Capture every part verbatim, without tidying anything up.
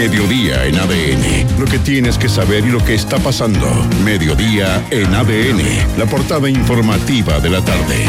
Mediodía en A D N. Lo que tienes que saber y lo que está pasando. Mediodía en A D N. La portada informativa de la tarde.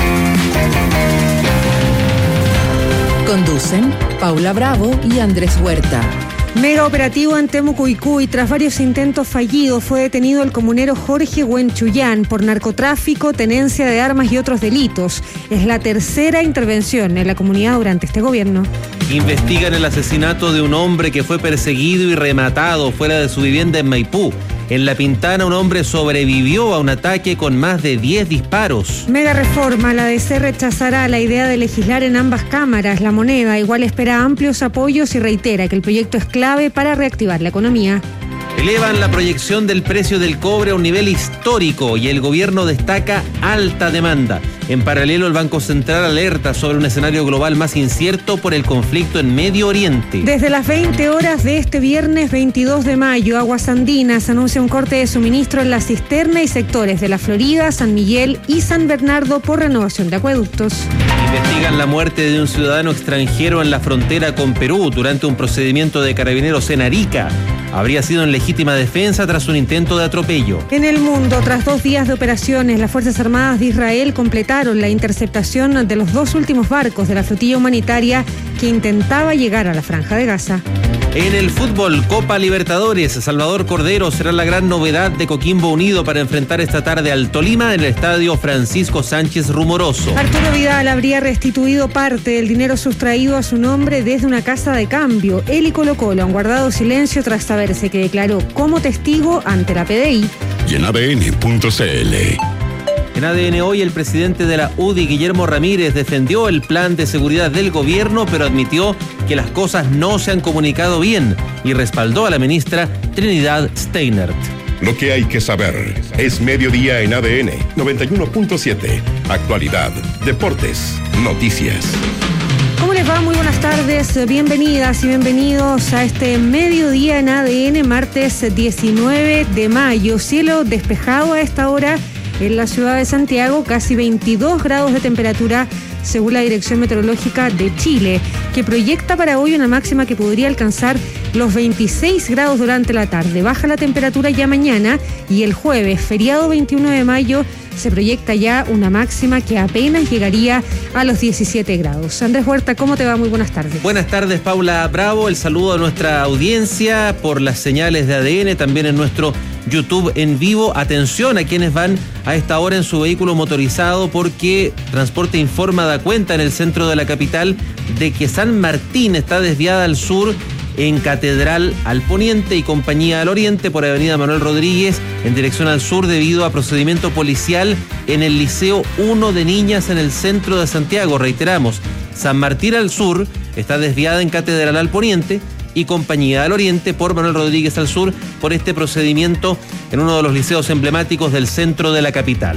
Conducen Paula Bravo y Andrés Huerta. Mega operativo en Temucuicui. Tras varios intentos fallidos, fue detenido el comunero Jorge Huenchuyán por narcotráfico, tenencia de armas y otros delitos. Es la tercera intervención en la comunidad durante este gobierno. Investigan el asesinato de un hombre que fue perseguido y rematado fuera de su vivienda en Maipú. En La Pintana, un hombre sobrevivió a un ataque con más de diez disparos. Mega reforma. La D C rechazará la idea de legislar en ambas cámaras. La Moneda igual espera amplios apoyos y reitera que el proyecto es clave para reactivar la economía. Elevan la proyección del precio del cobre a un nivel histórico y el gobierno destaca alta demanda. En paralelo, el Banco Central alerta sobre un escenario global más incierto por el conflicto en Medio Oriente. Desde las veinte horas de este viernes veintidós de mayo, Aguas Andinas anuncia un corte de suministro en la cisterna y sectores de la Florida, San Miguel y San Bernardo por renovación de acueductos. Investigan la muerte de un ciudadano extranjero en la frontera con Perú durante un procedimiento de carabineros en Arica. Habría sido en legítima defensa tras un intento de atropello. En el mundo, tras dos días de operaciones, las Fuerzas Armadas de Israel completaron la interceptación de los dos últimos barcos de la flotilla humanitaria que intentaba llegar a la Franja de Gaza. En el fútbol, Copa Libertadores, Salvador Cordero será la gran novedad de Coquimbo Unido para enfrentar esta tarde al Tolima en el estadio Francisco Sánchez Rumoroso. Arturo Vidal habría restituido parte del dinero sustraído a su nombre desde una casa de cambio. Él y Colo Colo han guardado silencio tras saberse que declaró como testigo ante la P D I. Y en A D N punto C L. En A D N hoy, el presidente de la U D I, Guillermo Ramírez, defendió el plan de seguridad del gobierno, pero admitió que las cosas no se han comunicado bien y respaldó a la ministra Trinidad Steinert. Lo que hay que saber es Mediodía en A D N noventa y uno punto siete. Actualidad, deportes, noticias. ¿Cómo les va? Muy buenas tardes, bienvenidas y bienvenidos a este Mediodía en A D N, martes diecinueve de mayo. Cielo despejado a esta hora en la ciudad de Santiago, casi veintidós grados de temperatura según la Dirección Meteorológica de Chile, que proyecta para hoy una máxima que podría alcanzar los veintiséis grados durante la tarde. Baja la temperatura ya mañana y el jueves, feriado veintiuno de mayo, se proyecta ya una máxima que apenas llegaría a los diecisiete grados. Andrés Huerta, ¿cómo te va? Muy buenas tardes. Buenas tardes, Paula Bravo. El saludo a nuestra audiencia por las señales de A D N, también en nuestro YouTube en vivo. Atención a quienes van a esta hora en su vehículo motorizado, porque Transporte Informa da cuenta en el centro de la capital de que San Martín está desviada al sur en Catedral al poniente y Compañía al oriente por Avenida Manuel Rodríguez en dirección al sur debido a procedimiento policial en el Liceo uno de Niñas en el centro de Santiago. Reiteramos, San Martín al sur está desviada en Catedral al poniente y Compañía al oriente por Manuel Rodríguez al sur por este procedimiento en uno de los liceos emblemáticos del centro de la capital.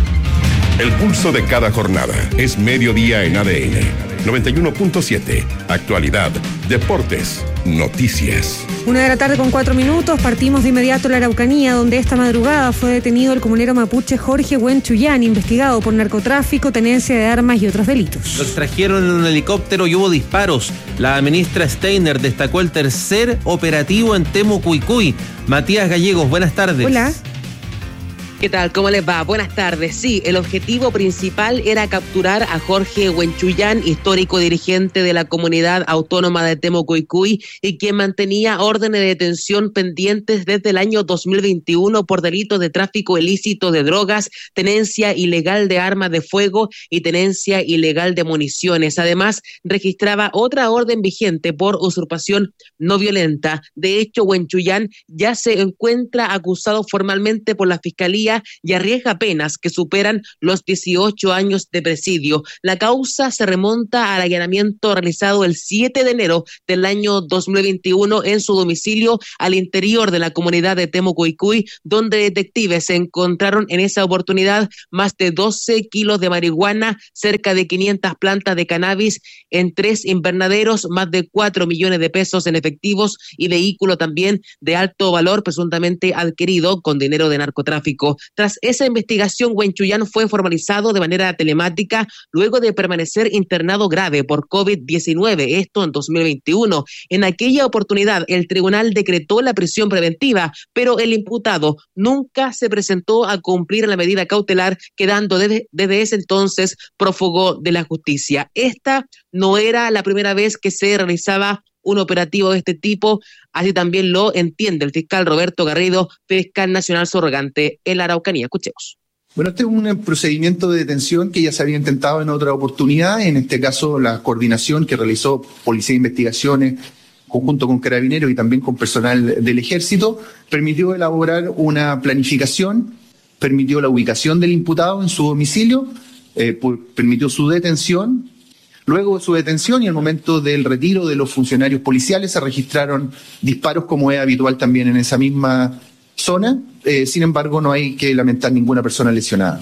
El pulso de cada jornada es Mediodía en A D N noventa y uno punto siete. Actualidad, deportes, noticias. Una de la tarde con cuatro minutos, partimos de inmediato a la Araucanía, donde esta madrugada fue detenido el comunero mapuche Jorge Huenchuyán, investigado por narcotráfico, tenencia de armas y otros delitos. Lo extrajeron en un helicóptero y hubo disparos. La ministra Steiner destacó el tercer operativo en Temucuicui. Matías Gallegos, buenas tardes. Hola. ¿Qué tal? ¿Cómo les va? Buenas tardes. Sí, el objetivo principal era capturar a Jorge Huenchuyán, histórico dirigente de la comunidad autónoma de Temucuicui y quien mantenía órdenes de detención pendientes desde el año dos mil veintiuno por delitos de tráfico ilícito de drogas, tenencia ilegal de armas de fuego y tenencia ilegal de municiones. Además, registraba otra orden vigente por usurpación no violenta. De hecho, Huenchuyán ya se encuentra acusado formalmente por la Fiscalía y arriesga penas que superan los dieciocho años de presidio. La causa se remonta al allanamiento realizado el siete de enero del año dos mil veintiuno en su domicilio al interior de la comunidad de Temucuicui, donde detectives se encontraron en esa oportunidad más de doce kilos de marihuana, cerca de quinientas plantas de cannabis en tres invernaderos, más de cuatro millones de pesos en efectivos y vehículo también de alto valor presuntamente adquirido con dinero de narcotráfico. Tras esa investigación, Huenchuyán fue formalizado de manera telemática luego de permanecer internado grave por COVID diecinueve, esto en dos mil veintiuno. En aquella oportunidad, el tribunal decretó la prisión preventiva, pero el imputado nunca se presentó a cumplir la medida cautelar, quedando desde, desde ese entonces prófugo de la justicia. Esta no era la primera vez que se realizaba un operativo de este tipo, así también lo entiende el fiscal Roberto Garrido, fiscal nacional subrogante en la Araucanía. Escuchemos. Bueno, este es un procedimiento de detención que ya se había intentado en otra oportunidad, en este caso la coordinación que realizó Policía de Investigaciones conjunto con Carabineros y también con personal del Ejército, permitió elaborar una planificación, permitió la ubicación del imputado en su domicilio, eh, por, permitió su detención. Luego de su detención y al momento del retiro de los funcionarios policiales se registraron disparos, como es habitual también en esa misma zona. Eh, sin embargo, no hay que lamentar ninguna persona lesionada.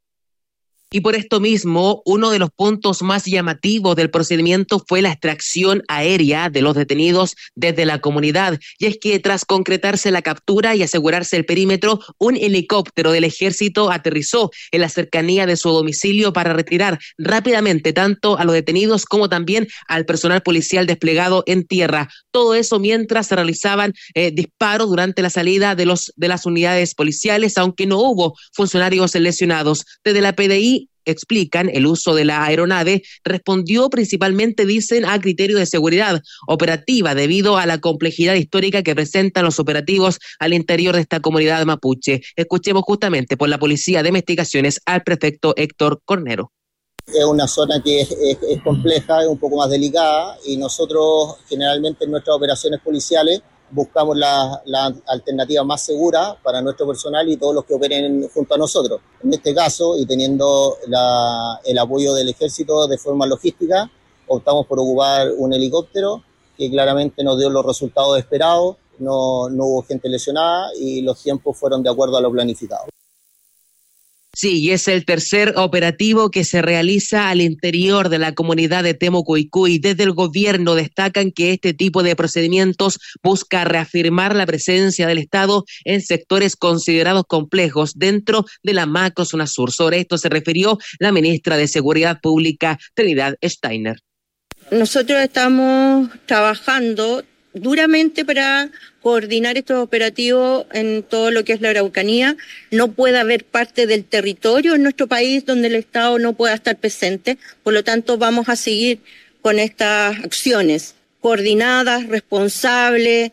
Y por esto mismo, uno de los puntos más llamativos del procedimiento fue la extracción aérea de los detenidos desde la comunidad. Y es que tras concretarse la captura y asegurarse el perímetro, un helicóptero del ejército aterrizó en la cercanía de su domicilio para retirar rápidamente tanto a los detenidos como también al personal policial desplegado en tierra. Todo eso mientras se realizaban eh, disparos durante la salida de, los, de las unidades policiales, aunque no hubo funcionarios lesionados. Desde la P D I explican el uso de la aeronave respondió principalmente, dicen, a criterio de seguridad operativa debido a la complejidad histórica que presentan los operativos al interior de esta comunidad mapuche. Escuchemos justamente por la Policía de Investigaciones al prefecto Héctor Cornero. Es una zona que es, es, es compleja, es un poco más delicada y nosotros generalmente en nuestras operaciones policiales buscamos la, la alternativa más segura para nuestro personal y todos los que operen junto a nosotros. En este caso, y teniendo la, el apoyo del Ejército de forma logística, optamos por ocupar un helicóptero que claramente nos dio los resultados esperados, no, no hubo gente lesionada y los tiempos fueron de acuerdo a lo planificado. Sí, y es el tercer operativo que se realiza al interior de la comunidad de Temucuicui. Desde el gobierno destacan que este tipo de procedimientos busca reafirmar la presencia del Estado en sectores considerados complejos dentro de la macrozona sur. Sobre esto se refirió la ministra de Seguridad Pública, Trinidad Steiner. Nosotros estamos trabajando duramente para coordinar estos operativos en todo lo que es la Araucanía. No puede haber parte del territorio en nuestro país donde el Estado no pueda estar presente. Por lo tanto, vamos a seguir con estas acciones coordinadas, responsables.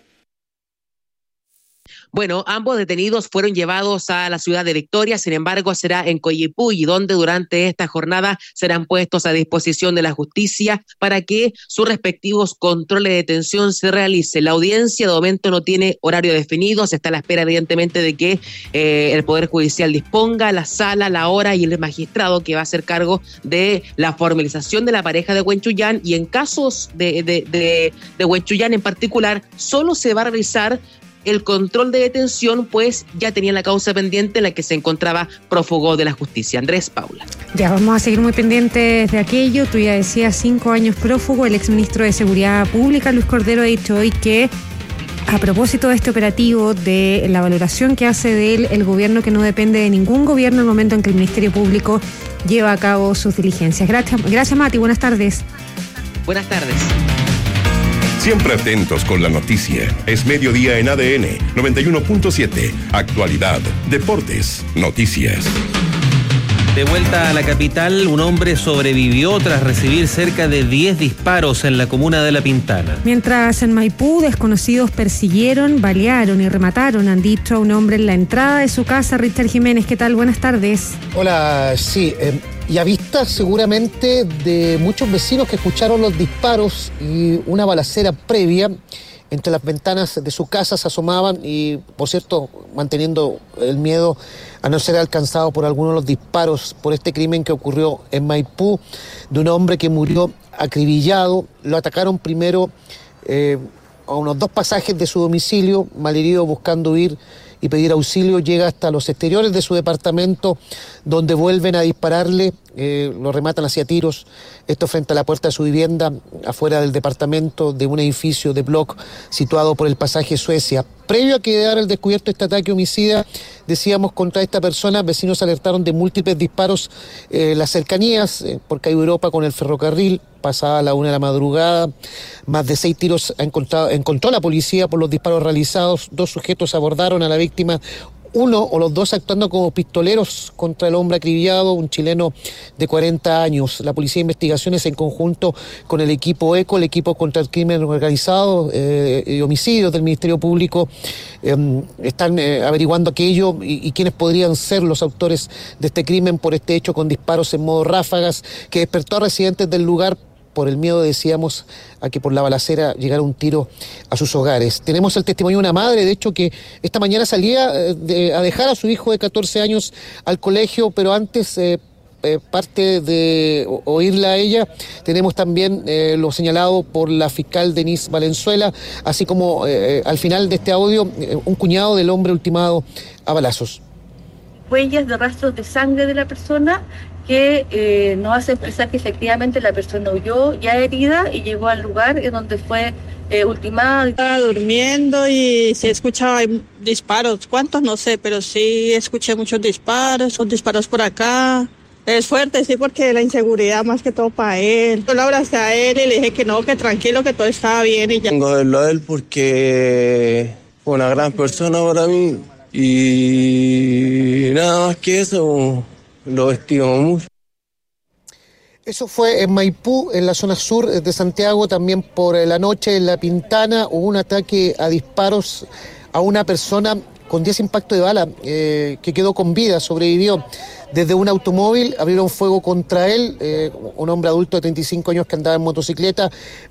Bueno, ambos detenidos fueron llevados a la ciudad de Victoria, sin embargo será en Coyipulli, donde durante esta jornada serán puestos a disposición de la justicia para que sus respectivos controles de detención se realicen. La audiencia de momento no tiene horario definido, se está a la espera evidentemente de que eh, el Poder Judicial disponga la sala, la hora y el magistrado que va a hacer cargo de la formalización de la pareja de Huenchuyán, y en casos de, de, de, de Huenchuyán en particular, solo se va a realizar el control de detención, pues ya tenía la causa pendiente en la que se encontraba prófugo de la justicia. Andrés, Paula. Ya, vamos a seguir muy pendientes de aquello. Tú ya decías, cinco años prófugo. El exministro de Seguridad Pública, Luis Cordero, ha dicho hoy que a propósito de este operativo, de la valoración que hace de él el gobierno, que no depende de ningún gobierno en el momento en que el Ministerio Público lleva a cabo sus diligencias. Gracias, gracias Mati, buenas tardes. Buenas tardes. Siempre atentos con la noticia. Es mediodía en A D N noventa y uno punto siete. Actualidad, deportes, noticias. De vuelta a la capital, un hombre sobrevivió tras recibir cerca de diez disparos en la comuna de La Pintana. Mientras en Maipú, desconocidos persiguieron, balearon y remataron, han dicho, a un hombre en la entrada de su casa. Richard Jiménez, ¿qué tal? Buenas tardes. Hola, sí, eh, y a vista seguramente de muchos vecinos que escucharon los disparos y una balacera previa, entre las ventanas de su casa se asomaban y, por cierto, manteniendo el miedo a no ser alcanzado por alguno de los disparos por este crimen que ocurrió en Maipú, de un hombre que murió acribillado. Lo atacaron primero eh, a unos dos pasajes de su domicilio, malherido buscando huir y pedir auxilio, llega hasta los exteriores de su departamento, donde vuelven a dispararle eh, lo rematan hacia tiros, esto frente a la puerta de su vivienda, afuera del departamento de un edificio de block situado por el pasaje Suecia. Previo a que quedara el descubierto este ataque homicida, decíamos, contra esta persona, vecinos alertaron de múltiples disparos en eh, las cercanías, eh, por Calle Europa con el ferrocarril, pasada a la una de la madrugada, más de seis tiros ha encontrado, encontró la policía por los disparos realizados, dos sujetos abordaron a la víctima, uno o los dos actuando como pistoleros contra el hombre acribillado, un chileno de cuarenta años. La Policía de Investigaciones, en conjunto con el equipo ECO, el equipo contra el crimen organizado eh, y homicidios del Ministerio Público, eh, están eh, averiguando aquello y, y quiénes podrían ser los autores de este crimen por este hecho con disparos en modo ráfagas que despertó a residentes del lugar por el miedo, decíamos, a que por la balacera llegara un tiro a sus hogares. Tenemos el testimonio de una madre, de hecho, que esta mañana salía de, a dejar a su hijo de catorce años al colegio, pero antes, eh, eh, parte de oírla a ella, tenemos también eh, lo señalado por la fiscal Denise Valenzuela, así como eh, al final de este audio, eh, un cuñado del hombre ultimado a balazos. Huellas de rastros de sangre de la persona que eh, nos hace expresar que efectivamente la persona huyó ya herida y llegó al lugar en donde fue eh, ultimada. Estaba durmiendo y se escuchaba disparos, ¿cuántos? No sé, pero sí escuché muchos disparos, son disparos por acá. Es fuerte, sí, porque la inseguridad más que todo para él. Yo lo abracé a él y le dije que no, que tranquilo, que todo estaba bien y ya. Tengo que verlo a él porque fue una gran persona para mí y nada más que eso. Lo estimo mucho. Eso fue en Maipú, en la zona sur de Santiago, también por la noche en La Pintana hubo un ataque a disparos a una persona con diez impactos de bala eh, que quedó con vida, sobrevivió. Desde un automóvil abrieron fuego contra él, eh, un hombre adulto de treinta y cinco años que andaba en motocicleta,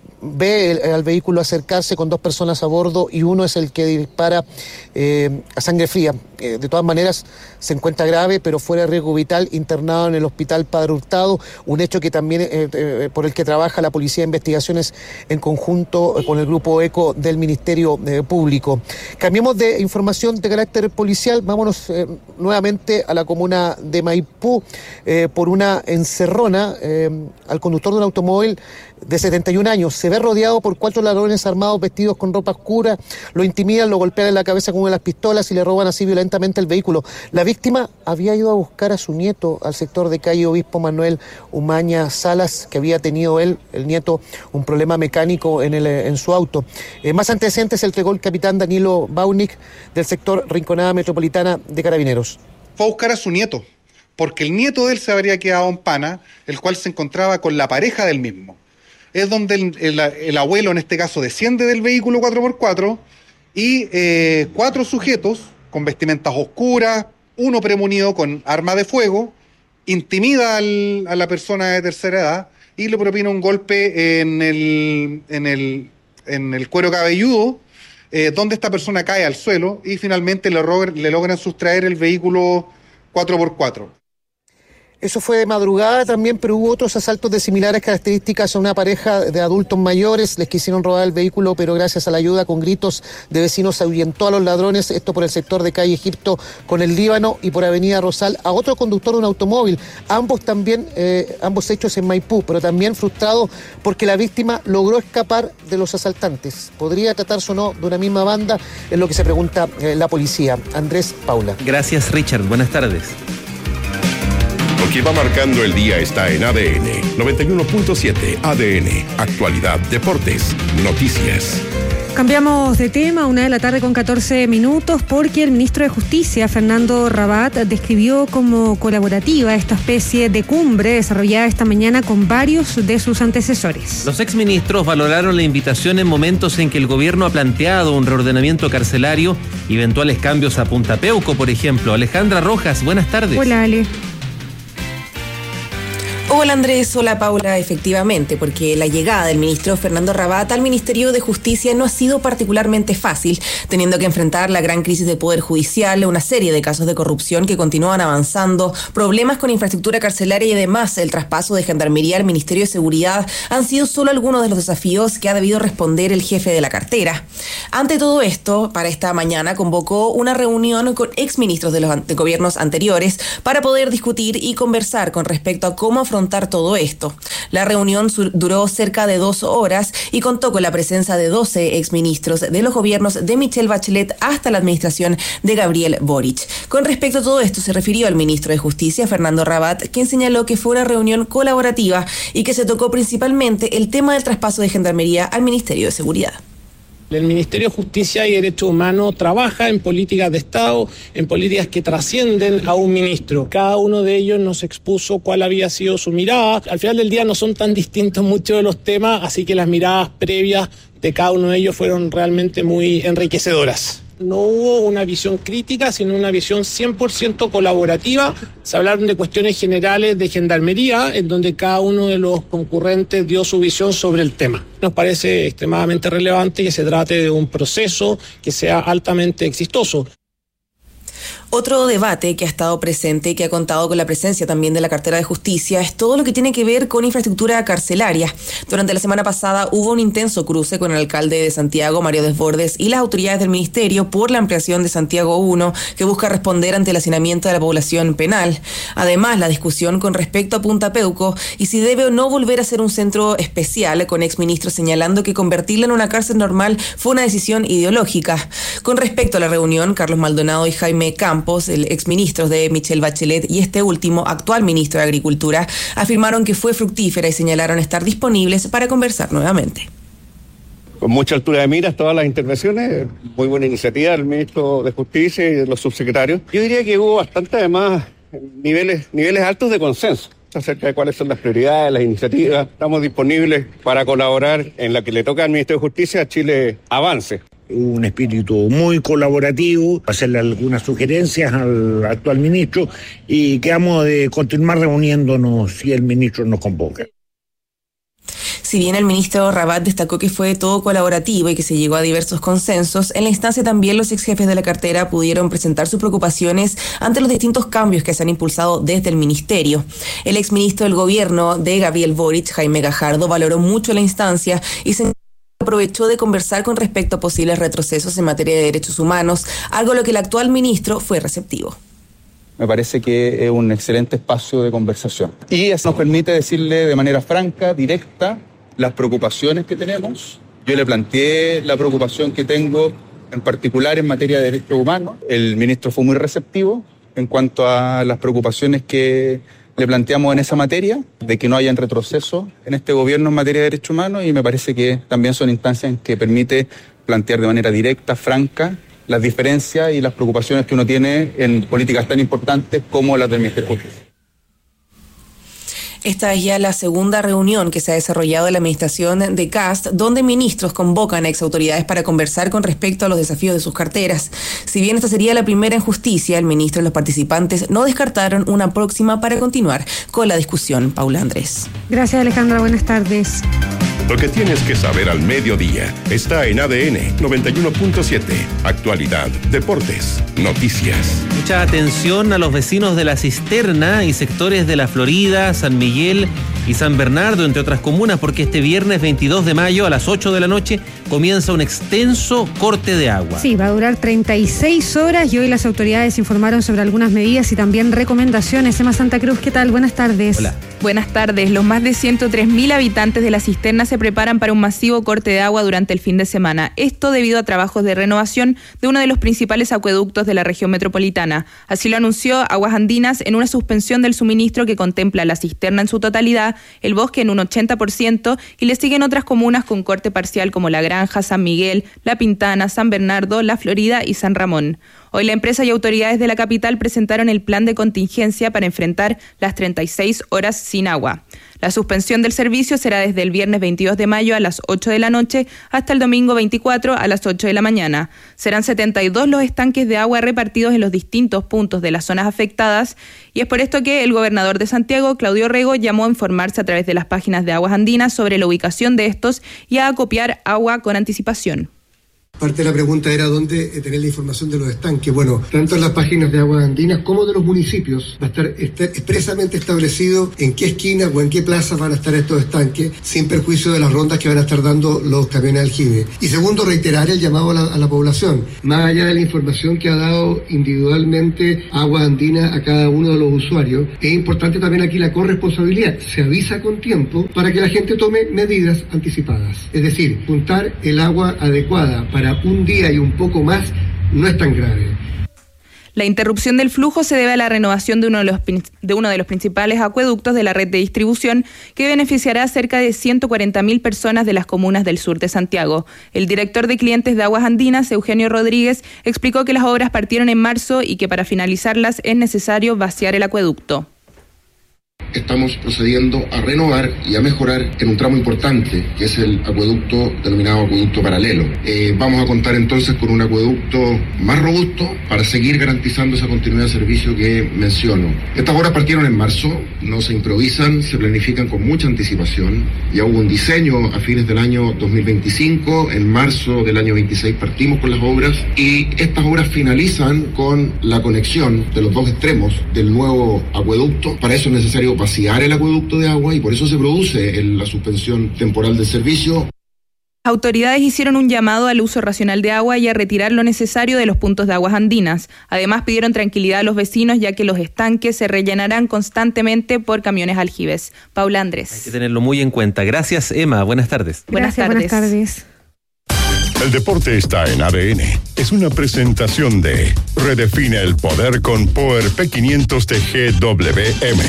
ve el, al vehículo acercarse con dos personas a bordo y uno es el que dispara eh, a sangre fría. Eh, de todas maneras se encuentra grave, pero fuera de riesgo vital, internado en el hospital Padre Hurtado, un hecho que también eh, eh, por el que trabaja la Policía de Investigaciones en conjunto con el Grupo ECO del Ministerio eh, Público. Cambiemos de información de carácter policial, vámonos eh, nuevamente a la comuna de Maipú, eh, por una encerrona eh, al conductor de un automóvil de setenta y un años. Se ve rodeado por cuatro ladrones armados vestidos con ropa oscura, lo intimidan, lo golpean en la cabeza con una de las pistolas y le roban así violentamente el vehículo. La víctima había ido a buscar a su nieto al sector de calle Obispo Manuel Umaña Salas, que había tenido él, el nieto, un problema mecánico en, el, en su auto. Eh, más antecedentes se entregó el capitán Danilo Baunik del sector Rinconada Metropolitana de Carabineros. Fue a buscar a su nieto, porque el nieto de él se habría quedado en Pana, el cual se encontraba con la pareja del mismo. Es donde el, el, el abuelo, en este caso, desciende del vehículo cuatro por cuatro y eh, cuatro sujetos con vestimentas oscuras, uno premunido con arma de fuego, intimida al, a la persona de tercera edad y le propina un golpe en el, en el, en el cuero cabelludo, eh, donde esta persona cae al suelo y finalmente le, logr, le logran sustraer el vehículo cuatro por cuatro. Eso fue de madrugada también, pero hubo otros asaltos de similares características a una pareja de adultos mayores. Les quisieron robar el vehículo, pero gracias a la ayuda con gritos de vecinos se ahuyentó a los ladrones. Esto por el sector de calle Egipto con el Líbano y por avenida Rosal a otro conductor de un automóvil. Ambos también, eh, ambos hechos en Maipú, pero también frustrado porque la víctima logró escapar de los asaltantes. ¿Podría tratarse o no de una misma banda? Es lo que se pregunta eh, la policía. Andrés Paula. Gracias, Richard. Buenas tardes. Lo que va marcando el día está en A D N noventa y uno punto siete. A D N, actualidad, deportes, noticias. Cambiamos de tema, una de la tarde con catorce minutos, porque el ministro de Justicia, Fernando Rabat, describió como colaborativa esta especie de cumbre desarrollada esta mañana con varios de sus antecesores. Los exministros valoraron la invitación en momentos en que el gobierno ha planteado un reordenamiento carcelario y eventuales cambios a Punta Peuco, por ejemplo. Alejandra Rojas, buenas tardes. Hola, Ale. Hola Andrés, hola Paula, efectivamente, porque la llegada del ministro Fernando Rabat al Ministerio de Justicia no ha sido particularmente fácil, teniendo que enfrentar la gran crisis del Poder Judicial, una serie de casos de corrupción que continúan avanzando, problemas con infraestructura carcelaria y además el traspaso de Gendarmería al Ministerio de Seguridad han sido solo algunos de los desafíos que ha debido responder el jefe de la cartera. Ante todo esto, para esta mañana convocó una reunión con exministros de los de gobiernos anteriores para poder discutir y conversar con respecto a cómo afrontar todo esto. La reunión duró cerca de dos horas y contó con la presencia de doce exministros de los gobiernos de Michelle Bachelet hasta la administración de Gabriel Boric. Con respecto a todo esto, se refirió al ministro de Justicia, Fernando Rabat, quien señaló que fue una reunión colaborativa y que se tocó principalmente el tema del traspaso de Gendarmería al Ministerio de Seguridad. El Ministerio de Justicia y Derechos Humanos trabaja en políticas de Estado, en políticas que trascienden a un ministro. Cada uno de ellos nos expuso cuál había sido su mirada. Al final del día no son tan distintos muchos de los temas, así que las miradas previas de cada uno de ellos fueron realmente muy enriquecedoras. No hubo una visión crítica, sino una visión cien por ciento colaborativa. Se hablaron de cuestiones generales de gendarmería, en donde cada uno de los concurrentes dio su visión sobre el tema. Nos parece extremadamente relevante que se trate de un proceso que sea altamente exitoso. Otro debate que ha estado presente y que ha contado con la presencia también de la cartera de Justicia es todo lo que tiene que ver con infraestructura carcelaria. Durante la semana pasada hubo un intenso cruce con el alcalde de Santiago, Mario Desbordes, y las autoridades del ministerio por la ampliación de Santiago uno, que busca responder ante el hacinamiento de la población penal. Además, la discusión con respecto a Punta Peuco y si debe o no volver a ser un centro especial, con exministros señalando que convertirla en una cárcel normal fue una decisión ideológica. Con respecto a la reunión, Carlos Maldonado y Jaime Campos, el exministro de Michelle Bachelet y este último, actual ministro de Agricultura, afirmaron que fue fructífera y señalaron estar disponibles para conversar nuevamente. Con mucha altura de miras todas las intervenciones, muy buena iniciativa del ministro de Justicia y de los subsecretarios. Yo diría que hubo bastante, además, niveles, niveles altos de consenso acerca de cuáles son las prioridades, las iniciativas. Estamos disponibles para colaborar en la que le toca al Ministerio de Justicia a Chile avance. Un espíritu muy colaborativo, hacerle algunas sugerencias al actual ministro y quedamos de continuar reuniéndonos si el ministro nos convoca. Si bien el ministro Rabat destacó que fue todo colaborativo y que se llegó a diversos consensos, en la instancia también los ex jefes de la cartera pudieron presentar sus preocupaciones ante los distintos cambios que se han impulsado desde el ministerio. El exministro del gobierno de Gabriel Boric, Jaime Gajardo, valoró mucho la instancia y se aprovechó de conversar con respecto a posibles retrocesos en materia de derechos humanos, algo a lo que el actual ministro fue receptivo. Me parece que es un excelente espacio de conversación. Y eso nos permite decirle de manera franca, directa, las preocupaciones que tenemos. Yo le planteé la preocupación que tengo en particular en materia de derechos humanos. El ministro fue muy receptivo en cuanto a las preocupaciones que le planteamos en esa materia, de que no haya retroceso en este gobierno en materia de derechos humanos, y me parece que también son instancias en que permite plantear de manera directa, franca, las diferencias y las preocupaciones que uno tiene en políticas tan importantes como las del Ministerio de Justicia. Esta es ya la segunda reunión que se ha desarrollado en la administración de Kast, donde ministros convocan a exautoridades para conversar con respecto a los desafíos de sus carteras. Si bien esta sería la primera en justicia, el ministro y los participantes no descartaron una próxima para continuar con la discusión. Paula Andrés. Gracias, Alejandra. Buenas tardes. Lo que tienes que saber al mediodía está en A D N noventa y uno punto siete. Actualidad, deportes, noticias. Mucha atención a los vecinos de La Cisterna y sectores de La Florida, San Miguel y San Bernardo, entre otras comunas, porque este viernes veintidós de mayo a las ocho de la noche comienza un extenso corte de agua. Sí, va a durar treinta y seis horas y hoy las autoridades informaron sobre algunas medidas y también recomendaciones. Emma Santa Cruz, ¿qué tal? Buenas tardes. Hola. Buenas tardes. Los más de ciento tres mil habitantes de La Cisterna se preparan para un masivo corte de agua durante el fin de semana. Esto debido a trabajos de renovación de uno de los principales acueductos de la región metropolitana. Así lo anunció Aguas Andinas en una suspensión del suministro que contempla La Cisterna en su totalidad, El Bosque en un ochenta por ciento y le siguen otras comunas con corte parcial como La Granja, San Miguel, La Pintana, San Bernardo, La Florida y San Ramón. Hoy la empresa y autoridades de la capital presentaron el plan de contingencia para enfrentar las treinta y seis horas sin agua. La suspensión del servicio será desde el viernes veintidós de mayo a las ocho de la noche hasta el domingo veinticuatro a las ocho de la mañana. Serán setenta y dos los estanques de agua repartidos en los distintos puntos de las zonas afectadas y es por esto que el gobernador de Santiago, Claudio Rego, llamó a informarse a través de las páginas de Aguas Andinas sobre la ubicación de estos y a acopiar agua con anticipación. Parte de la pregunta era dónde tener la información de los estanques. Bueno, tanto en las páginas de Aguas Andinas como de los municipios va a estar, estar expresamente establecido en qué esquina o en qué plaza van a estar estos estanques, sin perjuicio de las rondas que van a estar dando los camiones aljibe. Y segundo, reiterar el llamado a la, a la población. Más allá de la información que ha dado individualmente Aguas Andinas a cada uno de los usuarios, es importante también aquí la corresponsabilidad. Se avisa con tiempo para que la gente tome medidas anticipadas. Es decir, juntar el agua adecuada para un día y un poco más no es tan grave. La interrupción del flujo se debe a la renovación de uno de los, de uno de los principales acueductos de la red de distribución, que beneficiará a cerca de ciento cuarenta mil personas de las comunas del sur de Santiago. El director de clientes de Aguas Andinas, Eugenio Rodríguez, explicó que las obras partieron en marzo y que para finalizarlas es necesario vaciar el acueducto. Estamos procediendo a renovar y a mejorar en un tramo importante, que es el acueducto denominado acueducto paralelo. Eh, vamos a contar entonces con un acueducto más robusto para seguir garantizando esa continuidad de servicio que menciono. Estas obras partieron en marzo, no se improvisan, se planifican con mucha anticipación. Ya hubo un diseño a fines del año dos mil veinticinco, en marzo del año veintiséis partimos con las obras y estas obras finalizan con la conexión de los dos extremos del nuevo acueducto. Para eso es necesario vaciar el acueducto de agua y por eso se produce el, la suspensión temporal del servicio. Autoridades hicieron un llamado al uso racional de agua y a retirar lo necesario de los puntos de aguas andinas. Además, pidieron tranquilidad a los vecinos, ya que los estanques se rellenarán constantemente por camiones aljibes. Paula Andrés. Hay que tenerlo muy en cuenta. Gracias, Emma. Buenas tardes. Buenas Gracias, tardes. Buenas tardes. El deporte está en A D N. Es una presentación de Redefine el poder con Power P quinientos de G W M.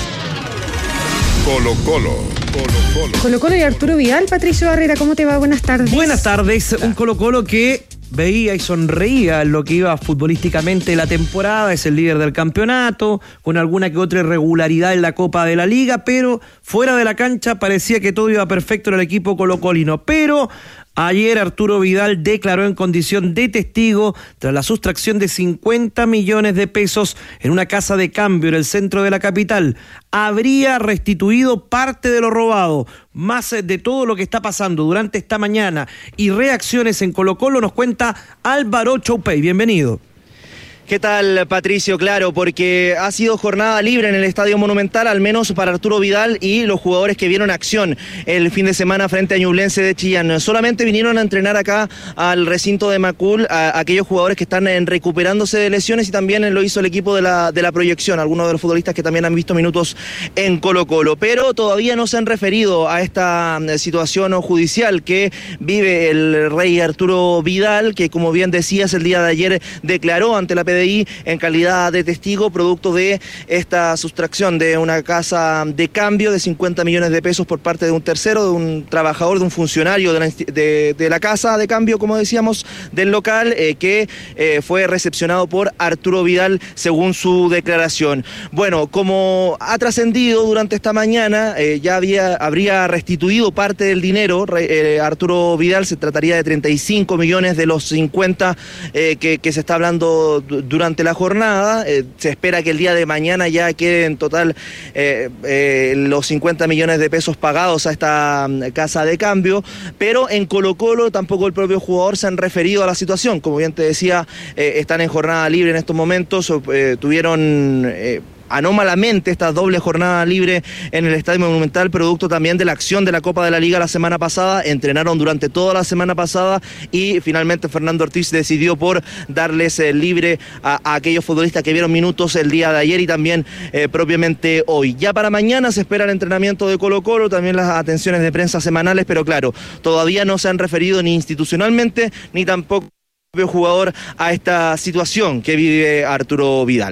Colo Colo. Colo Colo. Colo Colo y Arturo Vidal. Patricio Barrera, ¿cómo te va? Buenas tardes. Buenas tardes. Un Colo Colo que veía y sonreía en lo que iba futbolísticamente la temporada. Es el líder del campeonato, con alguna que otra irregularidad en la Copa de la Liga, pero fuera de la cancha parecía que todo iba perfecto en el equipo colocolino. Pero ayer Arturo Vidal declaró en condición de testigo tras la sustracción de cincuenta millones de pesos en una casa de cambio en el centro de la capital. Habría restituido parte de lo robado. Más de todo lo que está pasando durante esta mañana y reacciones en Colo Colo nos cuenta Álvaro Choupey. Bienvenido. ¿Qué tal, Patricio? Claro, porque ha sido jornada libre en el Estadio Monumental, al menos para Arturo Vidal y los jugadores que vieron acción el fin de semana frente a Ñublense de Chillán. Solamente vinieron a entrenar acá al recinto de Macul a aquellos jugadores que están en recuperándose de lesiones y también lo hizo el equipo de la, de la proyección, algunos de los futbolistas que también han visto minutos en Colo Colo. Pero todavía no se han referido a esta situación judicial que vive el rey Arturo Vidal, que como bien decías, el día de ayer declaró ante la P D I en calidad de testigo producto de esta sustracción de una casa de cambio de cincuenta millones de pesos por parte de un tercero, de un trabajador, de un funcionario de la, de, de la casa de cambio, como decíamos, del local, eh, que eh, fue recepcionado por Arturo Vidal según su declaración. Bueno, como ha trascendido durante esta mañana, eh, ya había, habría restituido parte del dinero, eh, Arturo Vidal. Se trataría de treinta y cinco millones de los cincuenta eh, que, que se está hablando durante la jornada. Eh, se espera que el día de mañana ya queden en total eh, eh, los cincuenta millones de pesos pagados a esta um, casa de cambio, pero en Colo Colo tampoco el propio jugador se han referido a la situación. Como bien te decía, eh, están en jornada libre en estos momentos, eh, tuvieron... Eh, anómalamente esta doble jornada libre en el Estadio Monumental, producto también de la acción de la Copa de la Liga la semana pasada. Entrenaron durante toda la semana pasada y finalmente Fernando Ortiz decidió por darles eh, libre a, a aquellos futbolistas que vieron minutos el día de ayer y también eh, propiamente hoy. Ya para mañana se espera el entrenamiento de Colo Colo, también las atenciones de prensa semanales, pero claro, todavía no se han referido ni institucionalmente ni tampoco el propio jugador a esta situación que vive Arturo Vidal.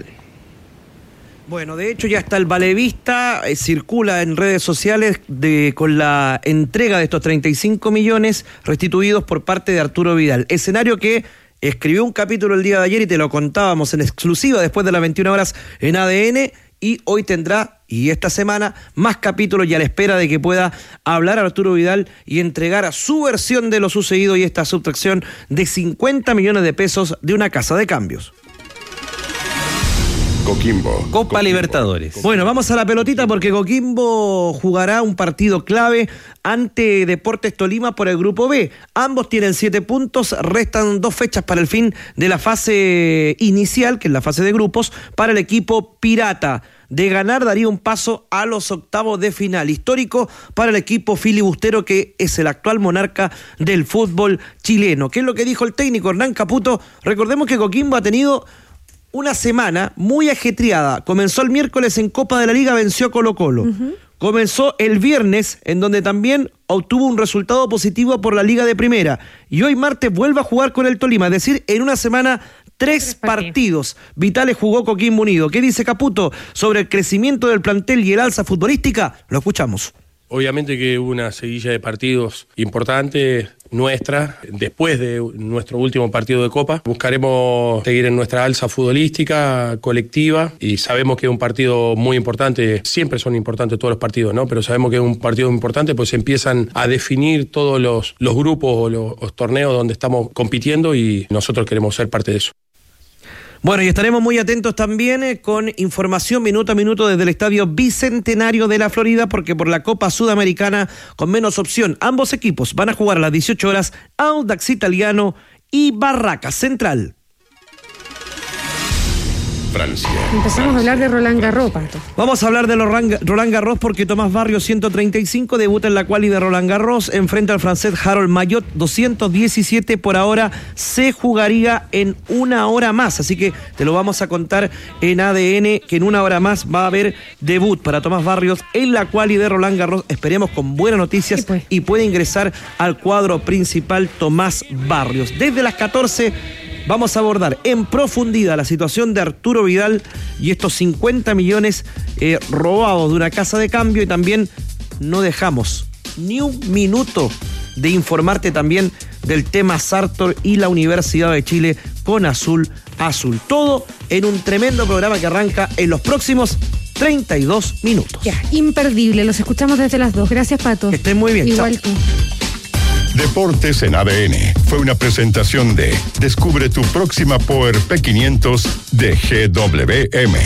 Bueno, de hecho ya está el Valevista, eh, circula en redes sociales de, con la entrega de estos treinta y cinco millones restituidos por parte de Arturo Vidal. Escenario que escribió un capítulo el día de ayer y te lo contábamos en exclusiva después de las veintiuna horas en A D N, y hoy tendrá, y esta semana, más capítulos y a la espera de que pueda hablar Arturo Vidal y entregar a su versión de lo sucedido y esta sustracción de cincuenta millones de pesos de una casa de cambios. Coquimbo. Copa Libertadores. Bueno, vamos a la pelotita porque Coquimbo jugará un partido clave ante Deportes Tolima por el Grupo B. Ambos tienen siete puntos, restan dos fechas para el fin de la fase inicial, que es la fase de grupos, para el equipo pirata. De ganar daría un paso a los octavos de final, histórico para el equipo filibustero que es el actual monarca del fútbol chileno. ¿Qué es lo que dijo el técnico Hernán Caputo? Recordemos que Coquimbo ha tenido una semana muy ajetreada. Comenzó el miércoles en Copa de la Liga, venció a Colo-Colo. Uh-huh. Comenzó el viernes, en donde también obtuvo un resultado positivo por la Liga de Primera. Y hoy martes vuelve a jugar con el Tolima, es decir, en una semana tres partidos vitales jugó Coquimbo Unido. ¿Qué dice Caputo sobre el crecimiento del plantel y el alza futbolística? Lo escuchamos. Obviamente que hubo una seguilla de partidos importante nuestra, después de nuestro último partido de Copa. Buscaremos seguir en nuestra alza futbolística, colectiva, y sabemos que es un partido muy importante. Siempre son importantes todos los partidos, ¿no? Pero sabemos que es un partido importante, pues empiezan a definir todos los, los grupos o los, los torneos donde estamos compitiendo y nosotros queremos ser parte de eso. Bueno, y estaremos muy atentos también eh, con información minuto a minuto desde el Estadio Bicentenario de la Florida, porque por la Copa Sudamericana con menos opción, ambos equipos van a jugar a las dieciocho horas Audax Italiano y Barracas Central. Francia. Empezamos Francia. a hablar de Roland Garros, Pato. Vamos a hablar de Roland Garros porque Tomás Barrios, ciento treinta y cinco, debuta en la quali de Roland Garros, enfrenta al francés Harold Mayot, doscientos diecisiete. Por ahora se jugaría en una hora más, así que te lo vamos a contar en A D N, que en una hora más va a haber debut para Tomás Barrios en la quali de Roland Garros. Esperemos con buenas noticias, pues, y puede ingresar al cuadro principal Tomás Barrios. Desde las catorce vamos a abordar en profundidad la situación de Arturo Vidal y estos cincuenta millones eh, robados de una casa de cambio, y también no dejamos ni un minuto de informarte también del tema Sartor y la Universidad de Chile con Azul Azul. Todo en un tremendo programa que arranca en los próximos treinta y dos minutos. Ya, imperdible. Los escuchamos desde las dos. Gracias, Pato. Que estén muy bien. Igual tú. Deportes en A D N fue una presentación de Descubre tu próxima Power P quinientos de G W M.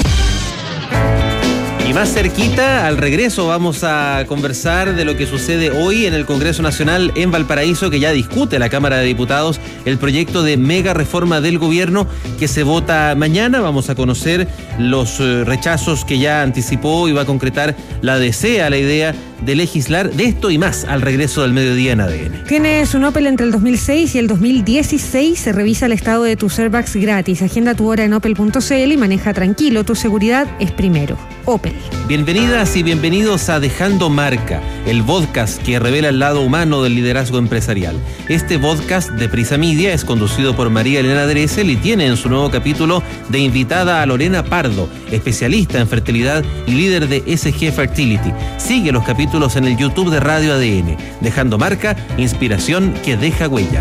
Y más cerquita, al regreso, vamos a conversar de lo que sucede hoy en el Congreso Nacional en Valparaíso, que ya discute la Cámara de Diputados el proyecto de mega reforma del gobierno que se vota mañana. Vamos a conocer los eh, rechazos que ya anticipó y va a concretar la D C a la idea de legislar. De esto y más al regreso del mediodía en A D N. Tienes un Opel entre el dos mil seis y el dos mil dieciséis. Se revisa el estado de tus airbags gratis. Agenda tu hora en opel punto c l y maneja tranquilo. Tu seguridad es primero. Opel. Bienvenidas y bienvenidos a Dejando Marca, el podcast que revela el lado humano del liderazgo empresarial. Este podcast de Prisa Media es conducido por María Elena Dresel y tiene en su nuevo capítulo de invitada a Lorena Pardo, especialista en fertilidad y líder de S G Fertility. Sigue los capítulos en el YouTube de Radio A D N. Dejando Marca, inspiración que deja huella.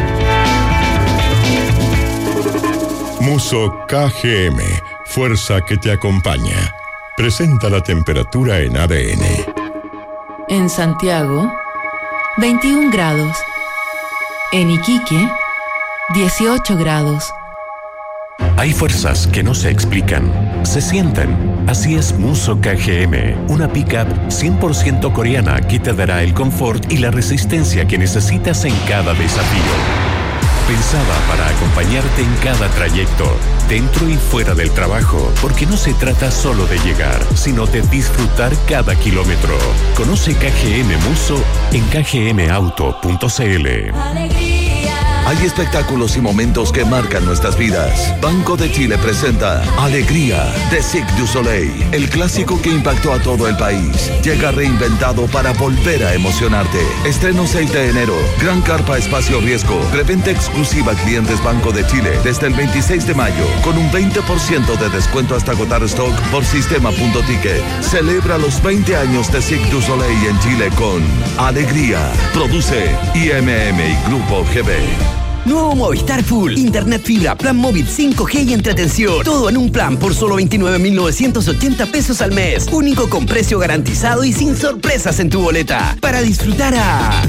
Muso K G M, fuerza que te acompaña. Presenta la temperatura en A D N. En Santiago, veintiún grados. En Iquique, dieciocho grados. Hay fuerzas que no se explican, se sienten. Así es Muso K G M, una pick-up cien por ciento coreana que te dará el confort y la resistencia que necesitas en cada desafío. Pensada para acompañarte en cada trayecto, dentro y fuera del trabajo, porque no se trata solo de llegar, sino de disfrutar cada kilómetro. Conoce K G M Muso en k g m auto punto c l. Hay espectáculos y momentos que marcan nuestras vidas. Banco de Chile presenta Alegría de Cirque du Soleil, el clásico que impactó a todo el país. Llega reinventado para volver a emocionarte. Estreno seis de enero. Gran carpa espacio riesgo. Preventa exclusiva a clientes Banco de Chile desde el veintiséis de mayo, con un veinte por ciento de descuento hasta agotar stock por sistema punto ticket. Celebra los veinte años de Cirque du Soleil en Chile con Alegría. Produce I M M y Grupo G B. Nuevo Movistar Full, internet fibra, plan móvil cinco G y entretención. Todo en un plan por solo veintinueve mil novecientos ochenta pesos al mes. Único con precio garantizado y sin sorpresas en tu boleta. Para disfrutar a...